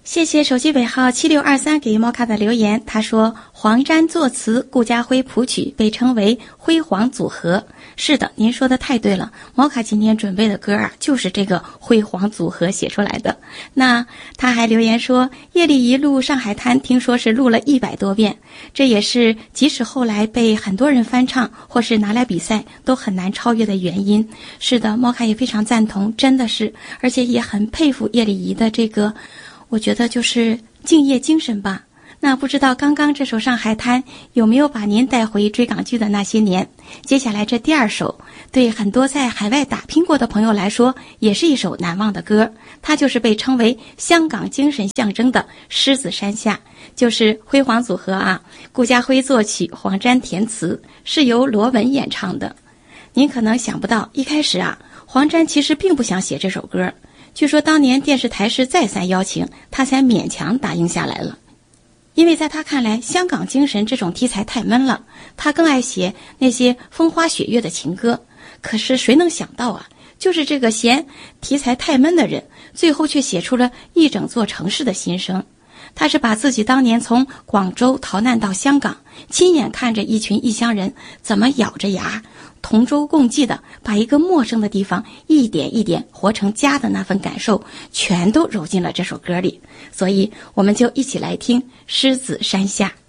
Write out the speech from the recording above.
谢谢手机尾号7623给摩卡的留言，他说黄沾作词，顾嘉辉谱曲，被称为辉煌组合。是的，您说的太对了，摩卡今天准备的歌啊，就是这个辉煌组合写出来的。那他还留言说，夜里一路上海滩听说是录了100多遍，这也是即使后来被很多人翻唱或是拿来比赛都很难超越的原因。是的，摩卡也非常赞同，真的是，而且也很佩服叶丽仪的这个，我觉得就是敬业精神吧。那不知道刚刚这首《上海滩》有没有把您带回追港剧的那些年？接下来这第二首，对很多在海外打拼过的朋友来说，也是一首难忘的歌。它就是被称为香港精神象征的《狮子山下》，就是辉煌组合啊，顾嘉辉作曲，黄沾填词，是由罗文演唱的。您可能想不到，一开始啊，黄沾其实并不想写这首歌。据说当年电视台是再三邀请，他才勉强答应下来了。因为在他看来，香港精神这种题材太闷了，他更爱写那些风花雪月的情歌。可是谁能想到啊，就是这个嫌题材太闷的人，最后却写出了一整座城市的心声。他是把自己当年从广州逃难到香港，亲眼看着一群异乡人怎么咬着牙同舟共济的把一个陌生的地方一点一点活成家的那份感受，全都揉进了这首歌里。所以我们就一起来听《狮子山下》。